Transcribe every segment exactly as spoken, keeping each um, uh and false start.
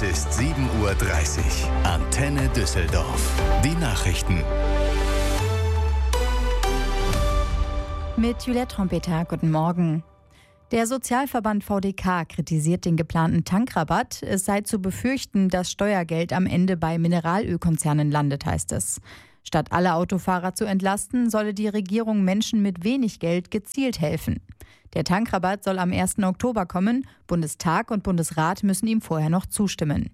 ist sieben Uhr dreißig. Antenne Düsseldorf. Die Nachrichten. Mit Julia Trompeter, guten Morgen. Der Sozialverband V D K kritisiert den geplanten Tankrabatt. Es sei zu befürchten, dass Steuergeld am Ende bei Mineralölkonzernen landet, heißt es. Statt alle Autofahrer zu entlasten, solle die Regierung Menschen mit wenig Geld gezielt helfen. Der Tankrabatt soll am ersten Oktober kommen. Bundestag und Bundesrat müssen ihm vorher noch zustimmen.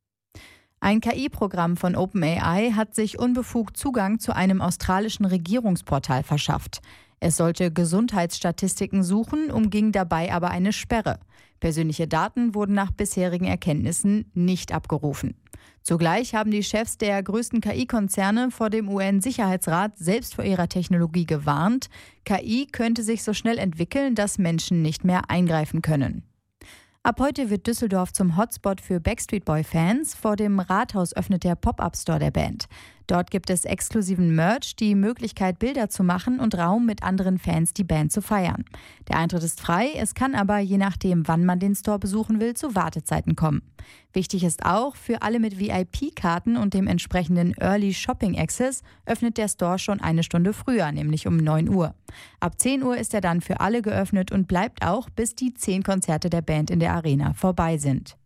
Ein K I-Programm von OpenAI hat sich unbefugt Zugang zu einem australischen Regierungsportal verschafft. Es sollte Gesundheitsstatistiken suchen, umging dabei aber eine Sperre. Persönliche Daten wurden nach bisherigen Erkenntnissen nicht abgerufen. Zugleich haben die Chefs der größten K I-Konzerne vor dem U N-Sicherheitsrat selbst vor ihrer Technologie gewarnt. K I könnte sich so schnell entwickeln, dass Menschen nicht mehr eingreifen können. Ab heute wird Düsseldorf zum Hotspot für Backstreet Boy-Fans. Vor dem Rathaus öffnet der Pop-Up-Store der Band. Dort gibt es exklusiven Merch, die Möglichkeit, Bilder zu machen und Raum mit anderen Fans die Band zu feiern. Der Eintritt ist frei, es kann aber, je nachdem, wann man den Store besuchen will, zu Wartezeiten kommen. Wichtig ist auch, für alle mit V I P-Karten und dem entsprechenden Early Shopping Access öffnet der Store schon eine Stunde früher, nämlich um neun Uhr. Ab zehn Uhr ist er dann für alle geöffnet und bleibt auch, bis die zehn Konzerte der Band in der Arena vorbei sind.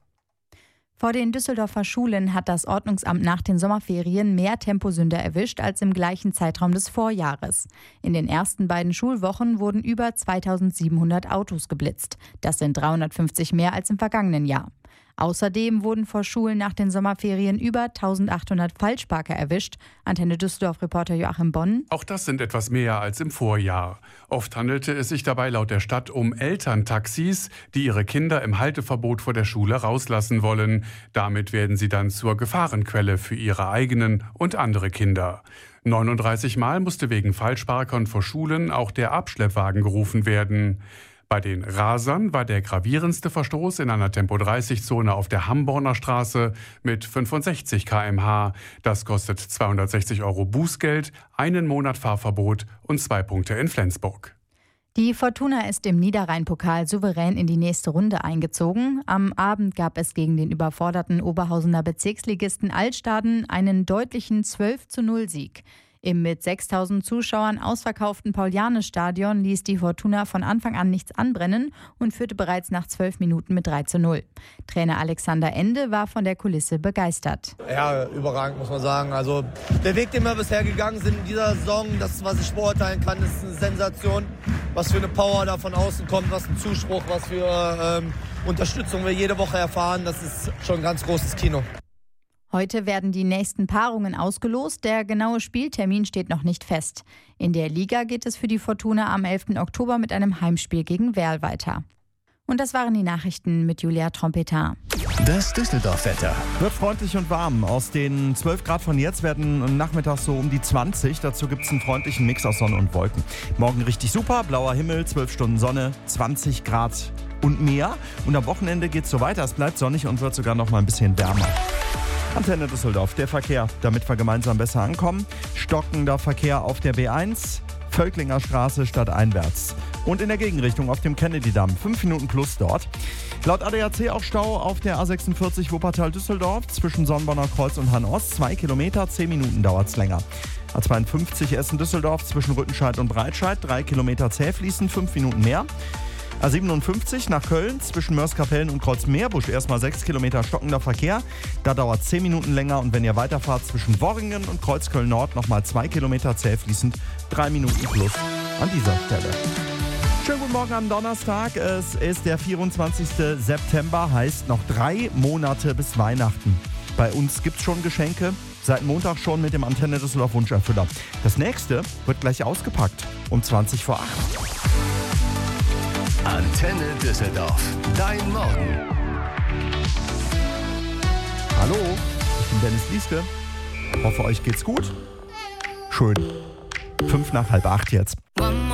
Vor den Düsseldorfer Schulen hat das Ordnungsamt nach den Sommerferien mehr Temposünder erwischt als im gleichen Zeitraum des Vorjahres. In den ersten beiden Schulwochen wurden über zweitausendsiebenhundert Autos geblitzt. Das sind dreihundertfünfzig mehr als im vergangenen Jahr. Außerdem wurden vor Schulen nach den Sommerferien über eintausendachthundert Falschparker erwischt. Antenne Düsseldorf-Reporter Joachim Bonn. Auch das sind etwas mehr als im Vorjahr. Oft handelte es sich dabei laut der Stadt um Elterntaxis, die ihre Kinder im Halteverbot vor der Schule rauslassen wollen. Damit werden sie dann zur Gefahrenquelle für ihre eigenen und andere Kinder. neununddreißig Mal musste wegen Falschparkern vor Schulen auch der Abschleppwagen gerufen werden. Bei den Rasern war der gravierendste Verstoß in einer Tempo dreißig Zone auf der Hamborner Straße mit fünfundsechzig Kilometer pro Stunde. Das kostet zweihundertsechzig Euro Bußgeld, einen Monat Fahrverbot und zwei Punkte in Flensburg. Die Fortuna ist im Niederrhein-Pokal souverän in die nächste Runde eingezogen. Am Abend gab es gegen den überforderten Oberhausener Bezirksligisten Altstaden einen deutlichen zwölf zu null Sieg. Im mit sechstausend Zuschauern ausverkauften Paul-Janne-Stadion ließ die Fortuna von Anfang an nichts anbrennen und führte bereits nach zwölf Minuten mit drei zu null. Trainer Alexander Ende war von der Kulisse begeistert. Ja, überragend muss man sagen. Also der Weg, den wir bisher gegangen sind in dieser Saison, das, was ich beurteilen kann, ist eine Sensation. Was für eine Power da von außen kommt, was ein Zuspruch, was für ähm, Unterstützung wir jede Woche erfahren, das ist schon ein ganz großes Kino. Heute werden die nächsten Paarungen ausgelost. Der genaue Spieltermin steht noch nicht fest. In der Liga geht es für die Fortuna am elften Oktober mit einem Heimspiel gegen Werl weiter. Und das waren die Nachrichten mit Julia Trompeter. Das Düsseldorf-Wetter. Wird freundlich und warm. Aus den zwölf Grad von jetzt werden nachmittags so um die zwanzig. Dazu gibt es einen freundlichen Mix aus Sonne und Wolken. Morgen richtig super, blauer Himmel, zwölf Stunden Sonne, zwanzig Grad und mehr. Und am Wochenende geht es so weiter. Es bleibt sonnig und wird sogar noch mal ein bisschen wärmer. Antenne Düsseldorf, der Verkehr, damit wir gemeinsam besser ankommen. Stockender Verkehr auf der B eins, Völklinger Straße stadteinwärts. Und in der Gegenrichtung auf dem Kennedy-Damm, fünf Minuten plus dort. Laut A D A C auch Stau auf der A sechsundvierzig Wuppertal-Düsseldorf zwischen Sonnenborner Kreuz und Hann-Ost. Zwei Kilometer, zehn Minuten dauert es länger. A zweiundfünfzig Essen-Düsseldorf zwischen Rüttenscheid und Breitscheid, drei Kilometer zäh fließen, fünf Minuten mehr. A siebenundfünfzig nach Köln zwischen Mörs-Kapellen und Kreuz-Meerbusch erstmal sechs Kilometer stockender Verkehr. Da dauert zehn Minuten länger und wenn ihr weiterfahrt zwischen Worringen und Kreuzköln-Nord nochmal zwei Kilometer zäh fließend, drei Minuten plus an dieser Stelle. Schönen guten Morgen am Donnerstag. Es ist der vierundzwanzigste September, heißt noch drei Monate bis Weihnachten. Bei uns gibt's schon Geschenke. Seit Montag schon mit dem Antenne Düsseldorf Wunscherfüller. Das nächste wird gleich ausgepackt um zwanzig vor acht. Antenne Düsseldorf. Dein Morgen. Hallo, ich bin Dennis Lieske. Hoffe, euch geht's gut. Schön. Fünf nach halb acht jetzt.